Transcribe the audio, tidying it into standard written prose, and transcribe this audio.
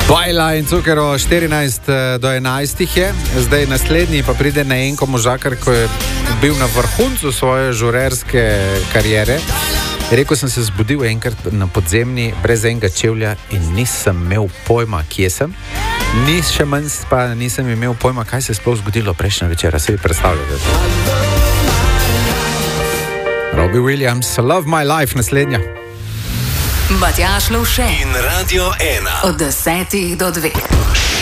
Bajla in Cukero 14 do 11 je. Zdaj naslednji pa pride na Enko Možakar, ko je bil na vrhuncu svoje žurerske kariere. Rekel sem se zbudil enkrat na podzemni, brez enega čevlja in nisem imel pojma, kje sem. Še manj pa nisem imel pojma, kaj se je sploh zgodilo prejšnja večera. Se vi predstavljate? Robbie Williams, Love My Life, naslednja. Matjaž Lovše in Radio 1 od 10 do 2.